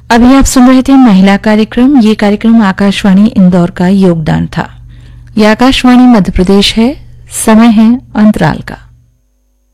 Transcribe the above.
अभी आप सुन रहे थे महिला कार्यक्रम। ये कार्यक्रम आकाशवाणी इंदौर का योगदान था। यह आकाशवाणी मध्य प्रदेश है। समय है अंतराल का।